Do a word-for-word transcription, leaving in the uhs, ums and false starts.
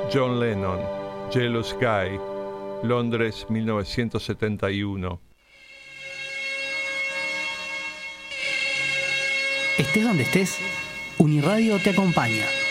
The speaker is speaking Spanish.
John Lennon, Yellow Sky, Londres mil novecientos setenta y uno. Estés donde estés, Uniradio te acompaña.